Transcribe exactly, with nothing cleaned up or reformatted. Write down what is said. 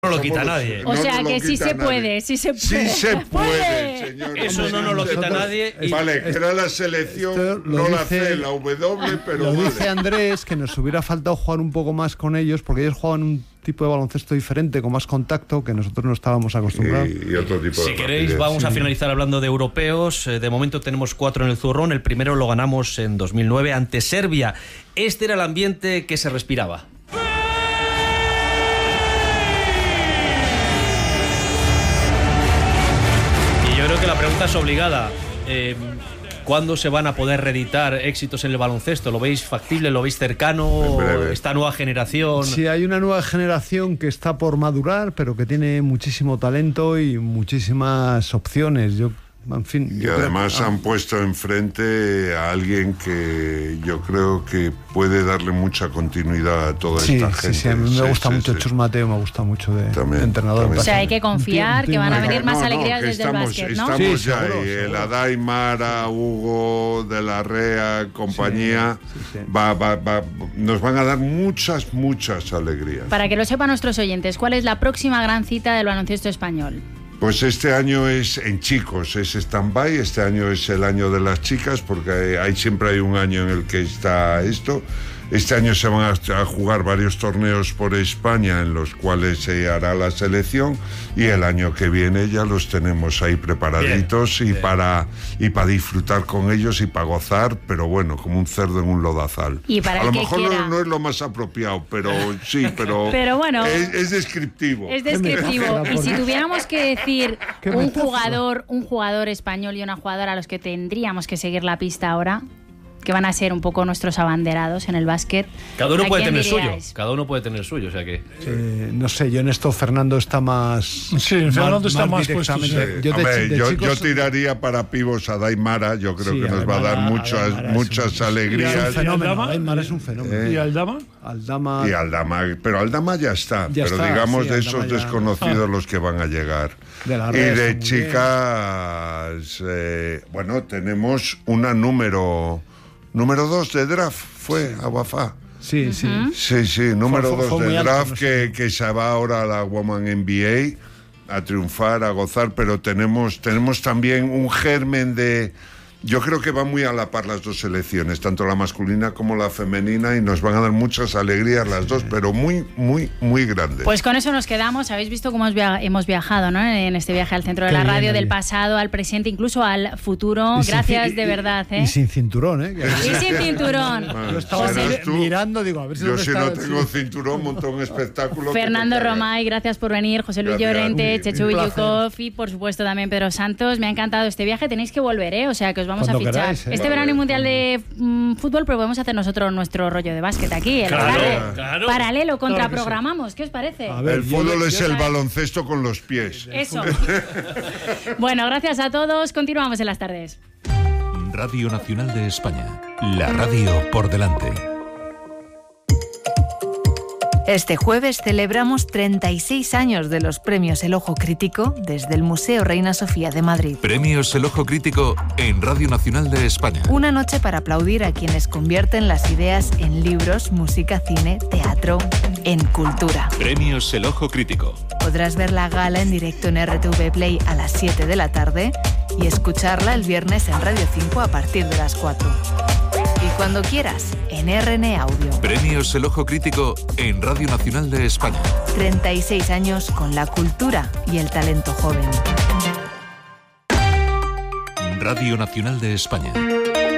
no lo quita nadie. O sea no que sí se nadie. puede, sí se puede. Sí se puede, señor. Eso no nos lo quita nadie. Y... Vale, que era la selección, lo no la dice, C, la W, pero lo vale. dice Andrés, que nos hubiera faltado jugar un poco más con ellos, porque ellos juegan un tipo de baloncesto diferente, con más contacto, que nosotros no estábamos acostumbrados. Y, y otro tipo Si de queréis, rapidez. vamos a Sí. finalizar hablando de europeos. De momento tenemos cuatro en el zurrón. El primero lo ganamos en dos mil nueve ante Serbia. Este era el ambiente que se respiraba. Y yo creo que la pregunta es obligada. Eh, ¿Cuándo se van a poder reeditar éxitos en el baloncesto? ¿Lo veis factible? ¿Lo veis cercano? ¿Esta nueva generación? Sí, hay una nueva generación que está por madurar, pero que tiene muchísimo talento y muchísimas opciones. Yo, en fin, Y yo además creo que, han puesto enfrente a alguien que yo creo que puede darle mucha continuidad a toda sí, esta sí, gente. sí, a mí me Sí, gusta sí, mucho sí. Chus Mateo, me gusta mucho de, También, de entrenador. también. O sea, hay que confiar que van a venir más No, no, alegrías que desde estamos, el básquet, ¿no? Estamos Sí, ya seguro, ahí. seguro. El Adai, Mara, Hugo, De la Rea, compañía, Sí, sí, sí. Va, va, va, nos van a dar muchas, muchas alegrías. Para que lo sepan nuestros oyentes, ¿cuál es la próxima gran cita del baloncesto español? Pues este año es en chicos, es stand-by, este año es el año de las chicas, porque hay, hay- siempre hay un año en el que está esto. Este año se van a, a jugar varios torneos por España en los cuales se hará la selección, y el año que viene ya los tenemos ahí preparaditos. Bien, y bien. para y para disfrutar con ellos y para gozar, pero bueno, como un cerdo en un lodazal. Y para a el lo que mejor quiera. no, no es lo más apropiado, pero sí, pero, Pero bueno. es, es descriptivo. Es descriptivo. Y si tuviéramos que decir Qué un metáfora. jugador, un jugador español y una jugadora a los que tendríamos que seguir la pista ahora, que van a ser un poco nuestros abanderados en el básquet. Cada uno ¿a puede quién tener suyo. diríais? Cada uno puede tener suyo, o sea que... Eh, no sé, yo en esto Fernando está más... Sí, Fernando está más puesto, directamente. Sí, Yo, de, hombre, de yo, chicos- yo tiraría para pivos a Daimara, yo creo Sí, que nos va a dar Daimara- muchas, Daimara es muchas un- alegrías. Es un fenómeno, Aldama? Aymar es un fenómeno. ¿Y Aldama? Aldama... Y Aldama, pero Aldama ya está, Ya pero está, digamos sí, de Aldama esos ya- desconocidos los que van a llegar. De la y red, de está muy chicas, eh, bueno, tenemos una número número dos de draft, fue a Wafá. Sí, sí. Sí, sí, número Fue- fue- dos fue muy de alto, draft no que, que se va ahora a la Woman N B A a triunfar, a gozar, pero tenemos, tenemos también un germen de... Yo creo que van muy a la par las dos selecciones, tanto la masculina como la femenina, y nos van a dar muchas alegrías las dos, pero muy, muy, muy grandes. Pues con eso nos quedamos. Habéis visto cómo hemos via- hemos viajado, ¿no? En este viaje al centro de Qué la bien, radio, del oye. pasado al presente, incluso al futuro. Y sin Gracias ci- de y- verdad, ¿eh? Y sin cinturón, ¿eh? Que- Y sin cinturón. Bueno, Yo estaba serás mi- tú. mirando, digo, a ver si Yo dónde si está- no tengo sí. cinturón, monto un espectáculo. que Fernando te cagas. Romay, gracias por venir. José Luis Gracias. Llorente, Un- Chechu un placer. Villukov y, por supuesto, también Pedro Santos. Me ha encantado este viaje. Tenéis que volver, ¿eh? O sea, que os vamos Cuando a fichar. queráis, ¿eh? Este Vale, verano y mundial cuando- de mm, fútbol, pero podemos hacer nosotros nuestro rollo de básquet aquí. En la Claro, tarde. claro. Paralelo, Claro que contraprogramamos. ¿Qué os parece? A ver, El yo- fútbol yo- es el baloncesto con los pies. Eso. Bueno, gracias a todos. Continuamos en las tardes. Radio Nacional de España. La radio por delante. Este jueves celebramos treinta y seis años de los premios El Ojo Crítico desde el Museo Reina Sofía de Madrid. Premios El Ojo Crítico en Radio Nacional de España. Una noche para aplaudir a quienes convierten las ideas en libros, música, cine, teatro, en cultura. Premios El Ojo Crítico. Podrás ver la gala en directo en R T V Play a las siete de la tarde y escucharla el viernes en Radio cinco a partir de las cuatro. Y cuando quieras, en R N Audio. Premios El Ojo Crítico en Radio Nacional de España. treinta y seis años con la cultura y el talento joven. Radio Nacional de España.